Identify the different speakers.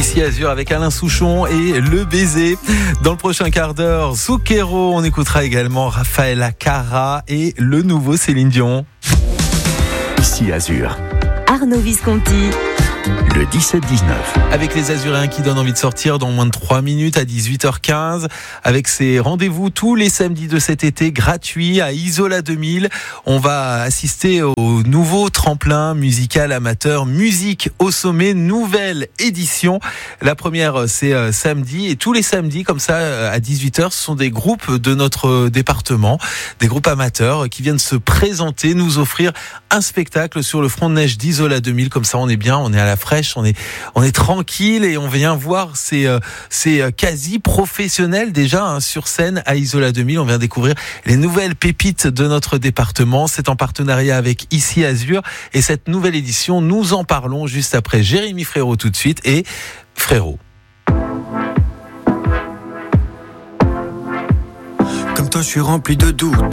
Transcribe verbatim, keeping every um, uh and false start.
Speaker 1: Ici Azur avec Alain Souchon et Le Baiser. Dans le prochain quart d'heure, Zucchero, on écoutera également Raffaella Cara et le nouveau Céline Dion.
Speaker 2: Ici Azur.
Speaker 3: Arnaud Visconti.
Speaker 2: Le dix-sept dix-neuf.
Speaker 1: Avec les Azuréens qui donnent envie de sortir dans moins de trois minutes à dix-huit heures quinze. Avec ces rendez-vous tous les samedis de cet été gratuits à Isola deux mille. On va assister au nouveau tremplin musical amateur Musique au sommet, nouvelle édition. La première, c'est samedi. Et tous les samedis, comme ça, à dix-huit heures, ce sont des groupes de notre département, des groupes amateurs qui viennent se présenter, nous offrir un spectacle sur le front de neige d'Isola deux mille. Comme ça, on est bien, on est à la fraîche, on est, on est tranquille et on vient voir ces, euh, ces quasi professionnels déjà hein, sur scène à Isola deux mille. On vient découvrir les nouvelles pépites de notre département. C'est en partenariat avec Ici Azur et cette nouvelle édition, nous en parlons juste après Jérémy Frérot tout de suite et Frérot.
Speaker 4: Comme toi, je suis rempli de doutes.